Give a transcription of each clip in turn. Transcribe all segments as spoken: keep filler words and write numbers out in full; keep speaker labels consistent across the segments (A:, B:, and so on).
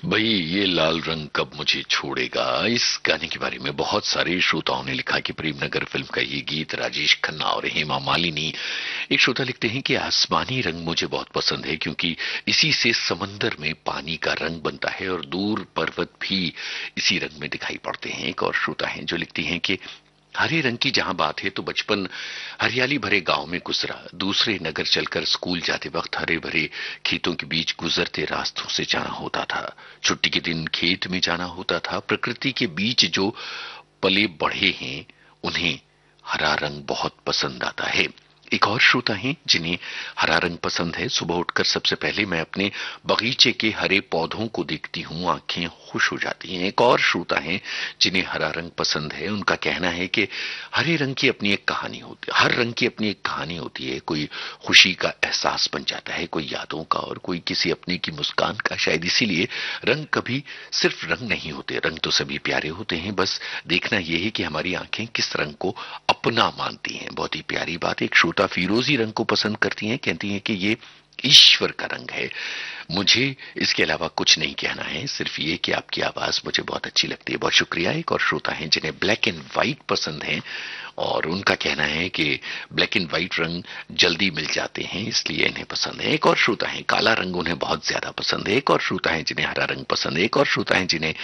A: भाई ये लाल रंग कब मुझे छोड़ेगा, इस गाने के बारे में बहुत सारे श्रोताओं ने लिखा कि प्रेमनगर फिल्म का ये गीत राजेश खन्ना और हेमा मालिनी। एक श्रोता लिखते हैं कि आसमानी रंग मुझे बहुत पसंद है क्योंकि इसी से समंदर में पानी का रंग बनता है और दूर पर्वत भी इसी रंग में दिखाई पड़ते हैं। एक और श्रोता हैं जो लिखती हैं कि हरे रंग की जहां बात है तो बचपन हरियाली भरे गांव में गुजरा, दूसरे नगर चलकर स्कूल जाते वक्त हरे भरे खेतों के बीच गुजरते रास्तों से जाना होता था। छुट्टी के दिन खेत में जाना होता था। प्रकृति के बीच जो पले बढ़े हैं उन्हें हरा रंग बहुत पसंद आता है। एक और श्रोता हैं जिन्हें हरा रंग पसंद है। सुबह उठकर सबसे पहले मैं अपने बगीचे के हरे पौधों को देखती हूँ, आंखें खुश हो जाती हैं। एक और श्रोता हैं जिन्हें हरा रंग पसंद है। उनका कहना है कि हरे रंग की अपनी एक कहानी होती है, हर रंग की अपनी एक कहानी होती है। कोई खुशी का एहसास बन जाता है, कोई यादों का और कोई किसी अपने की मुस्कान का। शायद इसीलिए रंग कभी सिर्फ रंग नहीं होते, रंग तो सभी प्यारे होते हैं, बस देखना यह है कि हमारी आंखें किस रंग को अपना मानती हैं। बहुत ही प्यारी बात। एक श्रोता फिरोजी रंग को पसंद करती हैं, कहती हैं कि ये ईश्वर का रंग है। मुझे इसके अलावा कुछ नहीं कहना है, सिर्फ ये कि आपकी आवाज मुझे बहुत अच्छी लगती है। बहुत शुक्रिया। एक और श्रोता हैं जिन्हें ब्लैक एंड व्हाइट पसंद है और उनका कहना है कि ब्लैक एंड व्हाइट रंग जल्दी मिल जाते हैं इसलिए इन्हें पसंद है। एक और श्रोता हैं काला रंग उन्हें बहुत ज्यादा पसंद है। एक और श्रोता हैं जिन्हें हरा रंग पसंद है। एक और श्रोता हैं जिन्हें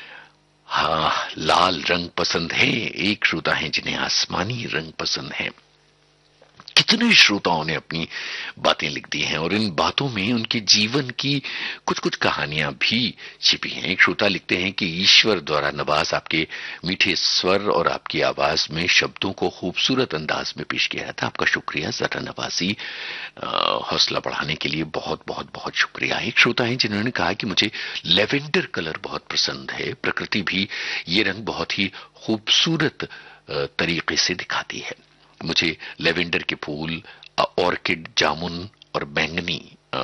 A: हाँ लाल रंग पसंद है। एक श्रोता हैं जिन्हें आसमानी रंग पसंद है। कितने श्रोताओं ने अपनी बातें लिख दी हैं और इन बातों में उनके जीवन की कुछ कुछ कहानियां भी छिपी हैं। एक श्रोता लिखते हैं कि ईश्वर द्वारा नवाज आपके मीठे स्वर और आपकी आवाज में शब्दों को खूबसूरत अंदाज में पेश किया था। आपका शुक्रिया। जरा नवाजी, हौसला बढ़ाने के लिए बहुत बहुत बहुत शुक्रिया। एक श्रोता है जिन्होंने कहा कि मुझे लेवेंडर कलर बहुत पसंद है। प्रकृति भी ये रंग बहुत ही खूबसूरत तरीके से दिखाती है। मुझे लेवेंडर के फूल, ऑर्किड, जामुन और बैंगनी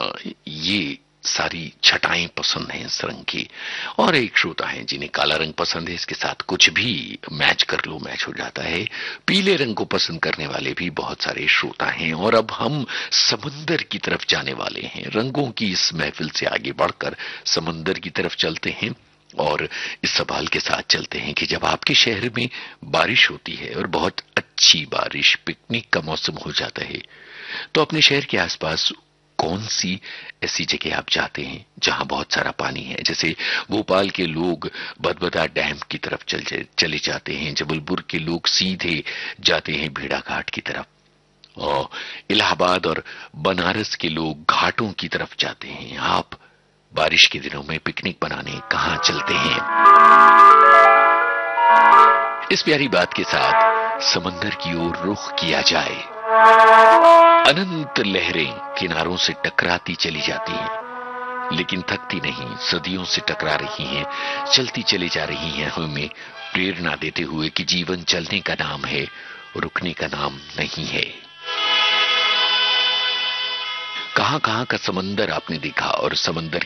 A: ये सारी छटाएं पसंद हैं इस रंग की। और एक श्रोता है जिन्हें काला रंग पसंद है, इसके साथ कुछ भी मैच कर लो मैच हो जाता है। पीले रंग को पसंद करने वाले भी बहुत सारे श्रोता हैं। और अब हम समंदर की तरफ जाने वाले हैं। रंगों की इस महफिल से आगे बढ़कर समंदर की तरफ चलते हैं और इस सवाल के साथ चलते हैं कि जब आपके शहर में बारिश होती है और बहुत अच्छी बारिश, पिकनिक का मौसम हो जाता है, तो अपने शहर के आसपास कौन सी ऐसी जगह आप जाते हैं जहां बहुत सारा पानी है। जैसे भोपाल के लोग बदबदा डैम की तरफ चल चले जाते हैं, जबलपुर के लोग सीधे जाते हैं भेड़ा घाट की तरफ, और इलाहाबाद और बनारस के लोग घाटों की तरफ जाते हैं। आप बारिश के दिनों में पिकनिक बनाने कहां चलते हैं? इस प्यारी बात के साथ समंदर की ओर रुख किया जाए। अनंत लहरें किनारों से टकराती चली जाती हैं, लेकिन थकती नहीं, सदियों से टकरा रही हैं, चलती चली जा रही हैं, हमें प्रेरणा देते हुए कि जीवन चलने का नाम है, रुकने का नाम नहीं है। कहां कहां का समंदर आपने देखा और समंदर